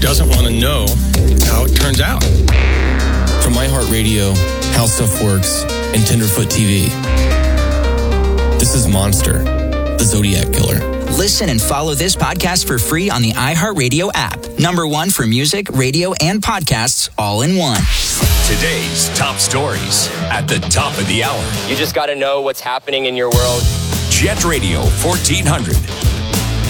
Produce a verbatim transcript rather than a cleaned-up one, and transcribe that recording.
doesn't want to know how it turns out. From iHeartRadio, How Stuff Works, and Tenderfoot T V. This is Monster, the Zodiac Killer. Listen and follow this podcast for free on the iHeartRadio app. Number one for music, radio, and podcasts all in one. Today's top stories at the top of the hour. You just got to know what's happening in your world. Jet Radio fourteen hundred.